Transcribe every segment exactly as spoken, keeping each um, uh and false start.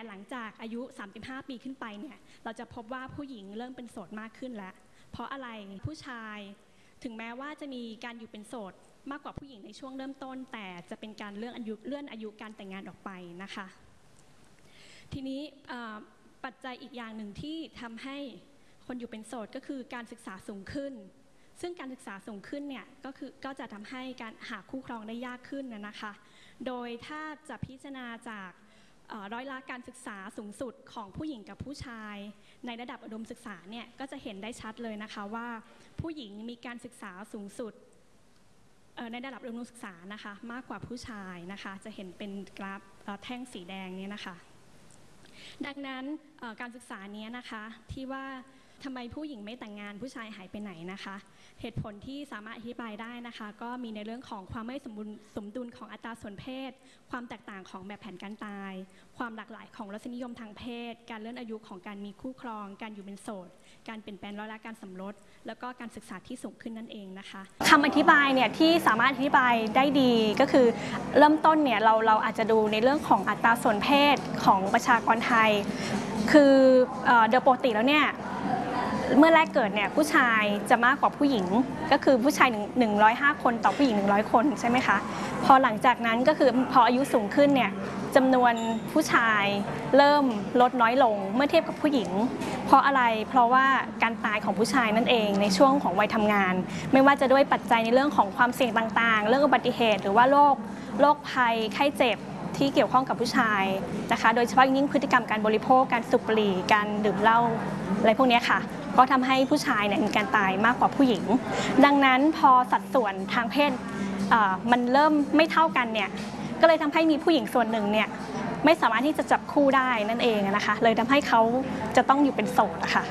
หลังจากอายุสามสิบห้าปีขึ้นไปเนี่ยเราจะพบว่าผู้หญิงเริ่มเป็นโสดมากขึ้นแล้วเพราะอะไรผู้ชายถึงแม้ว่าจะมีการอยู่เป็นโสดมากกว่าผู้หญิงในช่วงเริ่มต้นแต่จะเป็นการเลื่อนอายุเลื่อนอายุการแต่งงานออกไปนะคะทีนี้ปัจจัยอีกอย่างหนึ่งที่ทำให้คนอยู่เป็นโสดก็คือการศึกษาสูงขึ้นซึ่งการศึกษาสูงขึ้นเนี่ยก็คือก็จะทำให้การหาคู่ครองได้ยากขึ้นนะคะโดยถ้าจะพิจารณาจากร้อยละการศึกษาสูงสุดของผู้หญิงกับผู้ชายในระดับอุดมศึกษาเนี่ยก็จะเห็นได้ชัดเลยนะคะว่าผู้หญิงมีการศึกษาสูงสุดในระดับอุดมศึกษานะคะมากกว่าผู้ชายนะคะจะเห็นเป็นกราฟแท่งสีแดงเนี่ยนะคะดังนั้นการศึกษานี้นะคะที่ว่าทำไมผู้หญิงไม่แต่งงานผู้ชายหายไปไหนนะคะเหตุผลที่สามารถอธิบายได้นะคะก็มีในเรื่องของความไม่สมบูรณ์สมดุลของอัตราส่วนเพศความแตกต่างของแบบแผนการตายความหลากหลายของรสนิยมทางเพศการเลื่อนอายุของการมีคู่ครองการอยู่เป็นโสดการเปลี่ยนแปลงร้อยละการสมรสแล้วก็การศึกษาที่สูงขึ้นนั่นเองนะคะคำอธิบายเนี่ยที่สามารถอธิบายได้ดีก็คือเริ่มต้นเนี่ยเราเราอาจจะดูในเรื่องของอัตราส่วนเพศของประชากรไทยคือโดยปกติแล้วเนี่ยเมื่อแรกเกิดเนี่ยผู้ชายจะมากกว่าผู้หญิงก็คือผู้ชายหนึ่งร้อยห้าคนต่อผู้หญิงหนึ่งร้อยคนใช่ไหมคะพอหลังจากนั้นก็คือพออายุสูงขึ้นเนี่ยจำนวนผู้ชายเริ่มลดน้อยลงเมื่อเทียบกับผู้หญิงเพราะอะไรเพราะว่าการตายของผู้ชายนั่นเองในช่วงของวัยทำงานไม่ว่าจะด้วยปัจจัยในเรื่องของความเสี่ยงต่างๆเรื่องอุบัติเหตุหรือว่าโรคโรคภัยไข้เจ็บที่เกี่ยวข้องกับผู้ชายนะคะโดยเฉพาะยิ่งพฤติกรรมการบริโภคการสูบบุหรี่การดื่มเหล้าอะไรพวกนี้ค่ะก็ทำให้ผู้ชายเนี่ยมีการตายมากกว่าผู้หญิงดังนั้นพอสัดส่วนทางเพศมันเริ่มไม่เท่ากันเนี่ยก็เลยทำให้มีผู้หญิงส่วนหนึ่งเนี่ยไม่สามารถที่จะจับคู่ได้นั่นเองนะคะเลยทำให้เขาจะต้องอยู่เป็นโสดอะค่ะ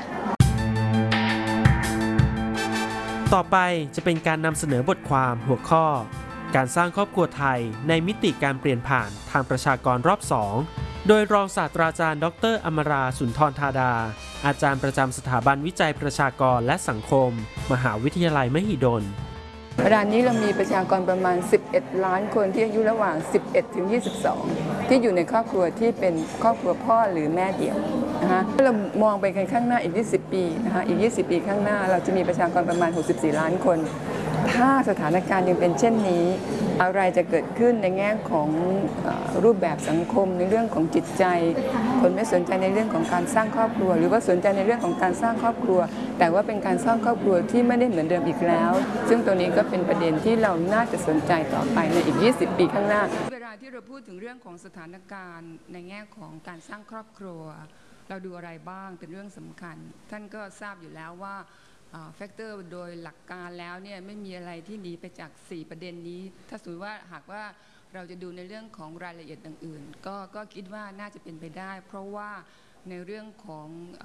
ต่อไปจะเป็นการนำเสนอบทความหัวข้อการสร้างครอบครัวไทยในมิติการเปลี่ยนผ่านทางประชากรรอบสองโดยรองศาสตราจารย์ดร.อมราสุนทรธาดาอาจารย์ประจำสถาบันวิจัยประชากรและสังคมมหาวิทยาลัยมหิดลเวลานี้เรามีประชากรประมาณสิบเอ็ดล้านคนที่อายุระหว่างสิบเอ็ดถึงยี่สิบสองที่อยู่ในครอบครัวที่เป็นครอบครัวพ่อหรือแม่เดี่ยวนะคะถ้าเรามองไปข้างหน้าอีกยี่สิบปีนะคะอีกยี่สิบปีข้างหน้าเราจะมีประชากรประมาณหกสิบสี่ล้านคนถ้าสถานการณ์ยังเป็นเช่นนี้อะไรจะเกิดขึ้นในแง่ของรูปแบบสังคมในเรื่องของจิตใจคนไม่สนใจในเรื่องของการสร้างครอบครัวหรือว่าสนใจในเรื่องของการสร้างครอบครัวแต่ว่าเป็นการสร้างครอบครัวที่ไม่ได้เหมือนเดิมอีกแล้วซึ่งตัวนี้ก็เป็นประเด็นที่เราน่าจะสนใจต่อไปในอีกยี่สิบปีข้างหน้าเวลาที่เราพูดถึงเรื่องของสถานการณ์ในแง่ของการสร้างครอบครัวเราดูอะไรบ้างเป็นเรื่องสำคัญท่านก็ทราบอยู่แล้วว่าแฟกเตอร์โดยหลักการแล้วเนี่ยไม่มีอะไรที่หนีไปจากสี่ประเด็นนี้ถ้าสมมติว่าหากว่าเราจะดูในเรื่องของรายละเอียดอื่นๆก็ก็คิดว่าน่าจะเป็นไปได้เพราะว่าในเรื่องของ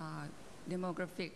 demographic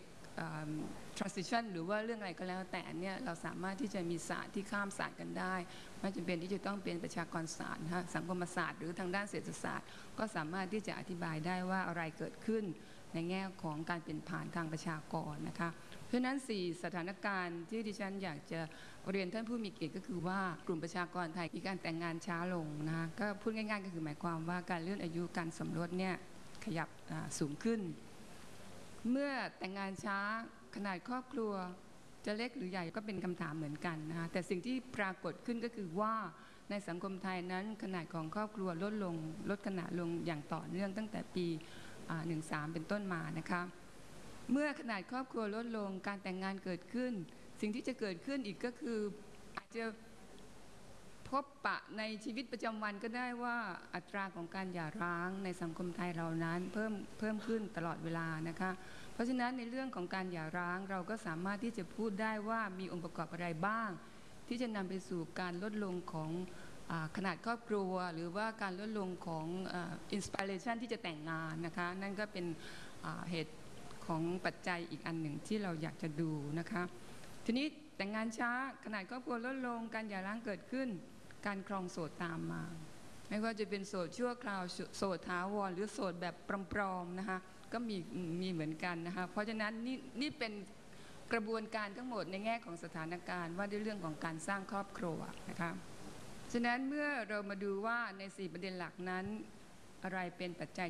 transition หรือว่าเรื่องอะไรก็แล้วแต่เนี่ยเราสามารถที่จะมีศาสตร์ที่ข้ามศาสตร์กันได้ไม่จำเป็นที่จะต้องเป็นประชากรศาสตร์สังคมศาสตร์หรือทางด้านเศรษฐศาสตร์ก็สามารถที่จะอธิบายได้ว่าอะไรเกิดขึ้นในแง่ของการเปลี่ยนผ่านทางประชากรนะคะเพราะฉะนั้นสี่สถานการณ์ที่ดิฉันอยากจะเรียนท่านผู้มีเกียรติก็คือว่ากลุ่มประชากรไทยมีการแต่งงานช้าลงนะคะก็พูดง่ายๆก็คือหมายความว่าการเลื่อนอายุการสมรสเนี่ยขยับสูงขึ้นเมื่อแต่งงานช้าขนาดครอบครัวจะเล็กหรือใหญ่ก็เป็นคำถามเหมือนกันนะคะแต่สิ่งที่ปรากฏขึ้นก็คือว่าในสังคมไทยนั้นขนาดของครอบครัวลดลงลดขนาดลงอย่างต่อเนื่องตั้งแต่ปีหนึ่งสามเป็นต้นมานะคะเมื่อขนาดครอบครัวลดลงการแต่งงานเกิดขึ้นสิ่งที่จะเกิดขึ้นอีกก็คืออาจจะพบปะในชีวิตประจำวันก็ได้ว่าอัตราของการหย่าร้างในสังคมไทยเรานั้นเพิ่มเพิ่มขึ้นตลอดเวลานะคะเพราะฉะนั้นในเรื่องของการหย่าร้างเราก็สามารถที่จะพูดได้ว่ามีองค์ประกอบอะไรบ้างที่จะนำไปสู่การลดลงของขนาดครอบครัวหรือว่าการลดลงของอินสปิเรชันที่จะแต่งงานนะคะนั่นก็เป็นเหตุของปัจจัยอีกอันหนึ่งที่เราอยากจะดูนะคะทีนี้แต่งงานช้าขนาดครอบครัวลดลงการหย่าร้างเกิดขึ้นการครองโสดตามมาไม่ว่าจะเป็นโสดชั่วคราวโสดถาวรหรือโสดแบบปลอมๆนะคะก็มีมีเหมือนกันนะคะเพราะฉะนั้นนี่นี่เป็นกระบวนการทั้งหมดในแง่ของสถานการณ์ว่าด้วยเรื่องของการสร้างครอบครัวนะคะฉะนั้นเมื่อเรามาดูว่าในสี่ประเด็นหลักนั้นอะไรเป็นปัจจัย